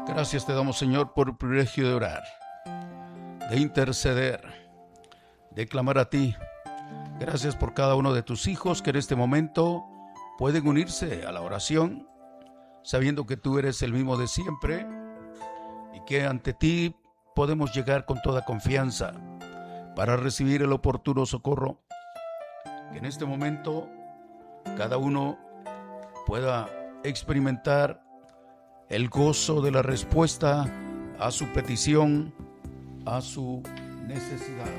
Gracias te damos, Señor, por el privilegio de orar, de interceder, de clamar a ti. Gracias por cada uno de tus hijos que en este momento pueden unirse a la oración, sabiendo que tú eres el mismo de siempre y que ante ti podemos llegar con toda confianza para recibir el oportuno socorro. Que en este momento cada uno pueda experimentar el gozo de la respuesta a su petición, a su necesidad.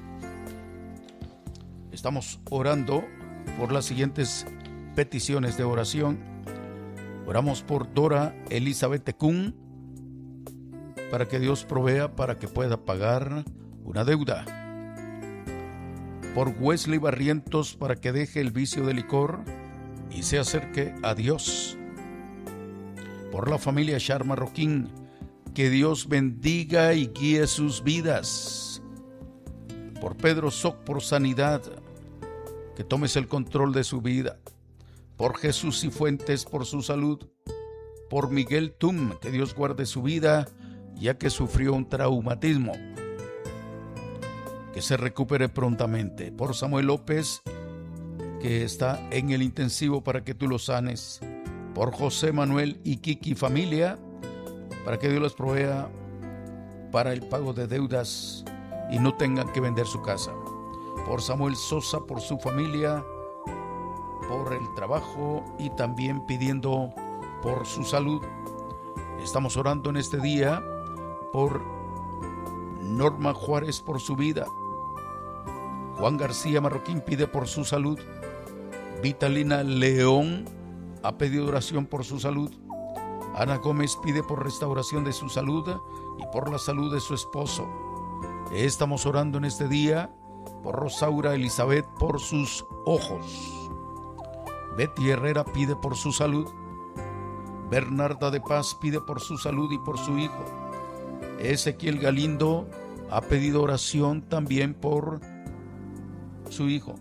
Estamos orando por las siguientes peticiones de oración. Oramos por Dora Elizabeth Tecún, para que Dios provea para que pueda pagar una deuda. Por Wesley Barrientos, para que deje el vicio de licor y se acerque a Dios. Por la familia Char Marroquín, que Dios bendiga y guíe sus vidas. Por Pedro Soc, por sanidad, que tomes el control de su vida. Por Jesús Cifuentes, por su salud. Por Miguel Tum, que Dios guarde su vida, ya que sufrió un traumatismo. Que se recupere prontamente. Por Samuel López, que está en el intensivo, para que tú lo sanes. Por José Manuel y Kiki familia, para que Dios les provea para el pago de deudas y no tengan que vender su casa. Por Samuel Sosa, por su familia, por el trabajo y también pidiendo por su salud. Estamos orando en este día por Norma Juárez, por su vida. Juan García Marroquín pide por su salud. Vitalina León ha pedido oración por su salud. Ana Gómez pide por restauración de su salud y por la salud de su esposo. Estamos orando en este día por Rosaura Elizabeth, por sus ojos. Betty Herrera pide por su salud. Bernarda de Paz pide por su salud y por su hijo. Ezequiel Galindo ha pedido oración también por su hijo.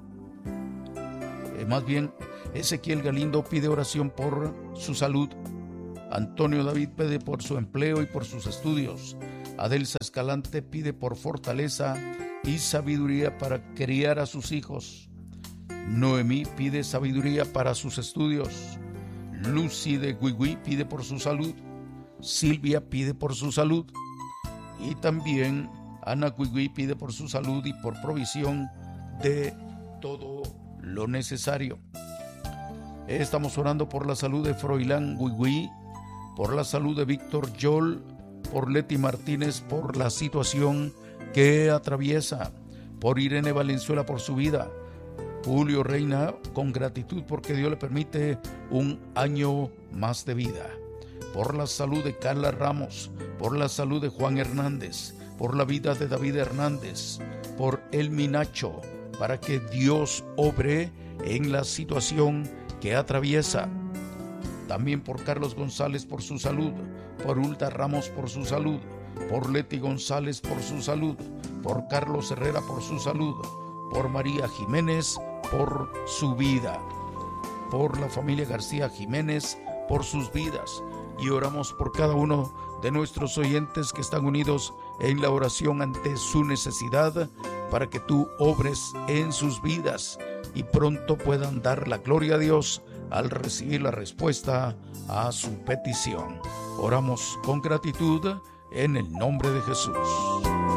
Ezequiel Galindo pide oración por su salud. Antonio David pide por su empleo y por sus estudios. Adelsa Escalante pide por fortaleza y sabiduría para criar a sus hijos. Noemí pide sabiduría para sus estudios. Lucy de Guigui pide por su salud. Silvia pide por su salud. Y también Ana Guigui pide por su salud y por provisión de todo lo necesario. Estamos orando por la salud de Froilán Guigui, por la salud de Víctor Yol, por Leti Martínez, por la situación que atraviesa, por Irene Valenzuela, por su vida. Julio Reina, con gratitud porque Dios le permite un año más de vida. Por la salud de Carla Ramos, por la salud de Juan Hernández, por la vida de David Hernández, por el Minacho, para que Dios obre en la situación que atraviesa. También por Carlos González por su salud, por Ulta Ramos por su salud, por Leti González por su salud, por Carlos Herrera por su salud, por María Jiménez por su vida, por la familia García Jiménez por sus vidas. Y oramos por cada uno de nuestros oyentes que están unidos en la oración ante su necesidad, para que tú obres en sus vidas y pronto puedan dar la gloria a Dios al recibir la respuesta a su petición. Oramos con gratitud en el nombre de Jesús.